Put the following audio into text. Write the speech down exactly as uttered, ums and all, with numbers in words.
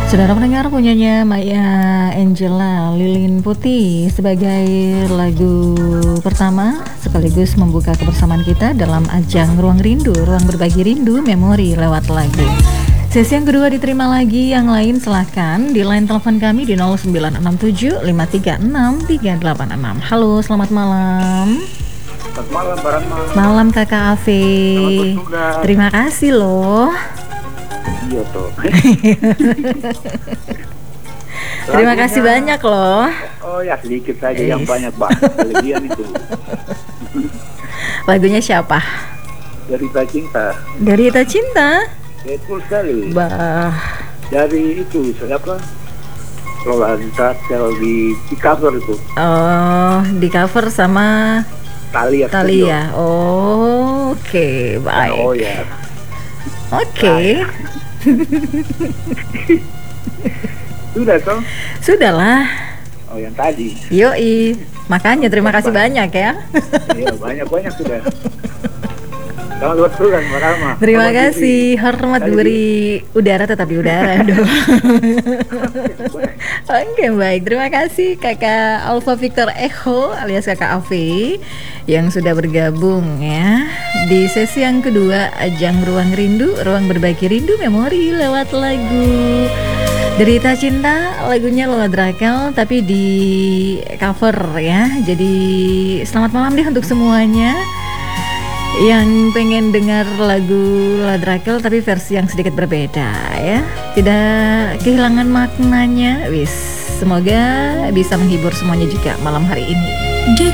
Saudara pendengar, punyanya Maya Angela Lilin Putih sebagai lagu pertama sekaligus membuka kebersamaan kita dalam ajang Ruang Rindu, Ruang Berbagi Rindu Memori lewat lagu. Sesi yang kedua diterima lagi, yang lain silahkan di line telepon kami di nol sembilan enam tujuh lima tiga enam tiga delapan enam. Halo, selamat malam. Selamat malam, Barama. Malam Kakak Afi. Terima kasih loh. Iya toh. Terima kasih banyak loh. Oh ya, sedikit saja yes. Yang banyak banget kelebihan itu. Lagunya siapa? Derita Cinta. Derita Cinta? Betul sekali. Bah. Dari itu siapa? Lola Rakel di, di cover itu. Oh, di cover sama Thalia. Thalia. Oh, oke, okay. Baik. Oh ya. Oke. Okay. Sudah toh? Sudahlah. Oh, yang tadi. Yoi. Makanya terima kasih banyak ya. Iya, banyak-banyak sudah. Selamat bertugas, Mbak Rama. Terima Selamat kasih. Diri. Hormat diberi udara tetap di udara dong. Oke, baik. Terima kasih Kakak Alfa Victor Echo alias Kakak Afi yang sudah bergabung ya di sesi yang kedua ajang Ruang Rindu, Ruang Berbagi Rindu Memori lewat lagu Derita Cinta. Lagunya Lola Drakel tapi di cover ya. Jadi selamat malam deh untuk semuanya yang pengen dengar lagu Lola Drakel tapi versi yang sedikit berbeda ya, tidak kehilangan maknanya. Wis, semoga bisa menghibur semuanya juga malam hari ini.